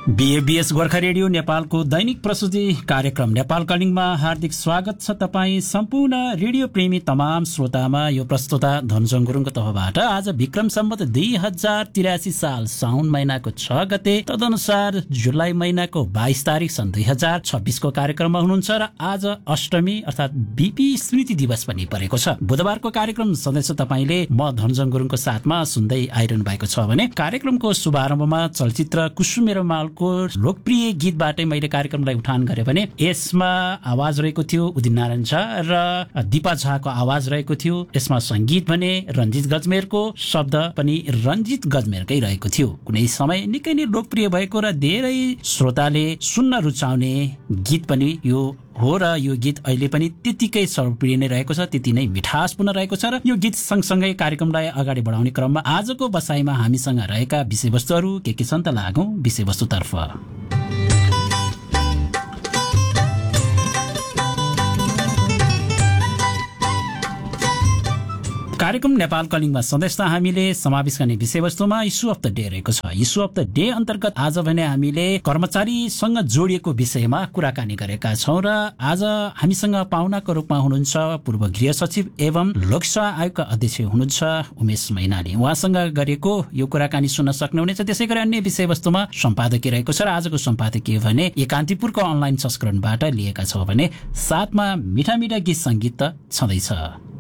बीएबीएस Gorkha radio नेपालको दैनिक प्रस्तुति कार्यक्रम नेपाल कलिङमा हार्दिक स्वागत छ। तपाईँ सम्पूर्ण रेडियो प्रेमी तमाम श्रोतामा यो प्रस्तुता धनजङ गुरुङको तर्फबाट आज विक्रम सम्वत 2083 साल साउन महिनाको 6 गते तदनुसार जुलाई महिनाको 22 तारिक सन् 2026 को कार्यक्रममा हुनुहुन्छ र आज अष्टमी अर्थात बीपी स्मृति दिवस पनि परेको छ। बुधबारको कार्यक्रम सधैँ तपाईले म धनजङ गुरुङको साथमा सुन्दै आइरहनु भएको छ भने कार्यक्रमको शुभारम्भमा चलचित्र कुसुम मेरो मालको लोकप्रिय गीतबाटै मैले कार्यक्रमलाई उठान गरे भने यसमा आवाज रहेको थियो उदित नारायण झा र दिपा झाको आवाज रहेको थियो। यसमा संगीत भने रञ्जित गजमेरको, शब्द पनि रञ्जित गजमेरकै रहेको थियो। कुनै समय निकै नै लोकप्रिय भएको र धेरै श्रोताले सुन्न रुचाउने गीत पनि यो हो र यो गीत अहिले पनि त्यतिकै सर्वप्रिय नै रहेको छ, त्यति नै मिठासपूर्ण रहेको छ। र यो गीत सँगसँगै कार्यक्रमलाई अगाडि बढाउने क्रममा आजको बसाइमा हामीसँग रहेका विषयवस्तुहरू के छन् त लागौं विषयवस्तुतर्फ। कार्यक्रम नेपाल कलिङमा सधैँ हामीले समावेश गर्ने विषयवस्तुमा इस्यु अफ द डे रहेको छ। इस्यु अफ द डे अन्तर्गत आज भने हामीले कर्मचारीसँग जोडिएको विषयमा कुराकानी गरेका छौं र आज हामीसँग पाहुनाको रूपमा हुनुहुन्छ पूर्व गृह सचिव एवं लोकसेवा आयोगका अध्यक्ष हुनुहुन्छ उमेश मैनाली। उहाँसँग गरेको यो कुराकानी सुन्न सक्नुहुनेछ। त्यसैगरी अन्य विषयवस्तुमा सम्पादकीय रहेको छ र आजको सम्पादकीय भने एकान्तिपुरको अनलाइन संस्करणबाट लिएका छौं भने साथमा मिठा मिठा गीत संगीत त छँदैछ।